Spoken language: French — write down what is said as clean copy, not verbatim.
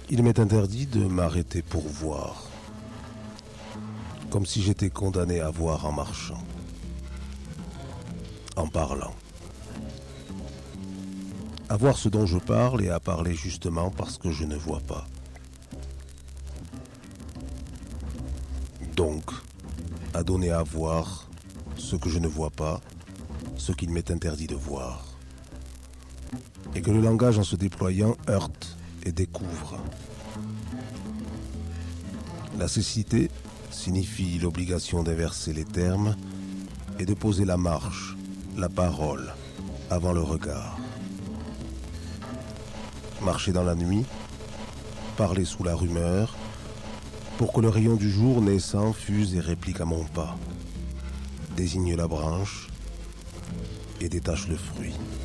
Il m'est interdit de m'arrêter pour voir, comme si j'étais condamné à voir en marchant, en parlant. À voir ce dont je parle et à parler justement parce que je ne vois pas. Donc, à donner à voir ce que je ne vois pas, ce qu'il m'est interdit de voir. Et que le langage en se déployant heurte et découvre. La cécité signifie l'obligation d'inverser les termes et de poser la marche, la parole, avant le regard. Marcher dans la nuit, parler sous la rumeur, pour que le rayon du jour naissant fuse et réplique à mon pas, désigne la branche et détache le fruit.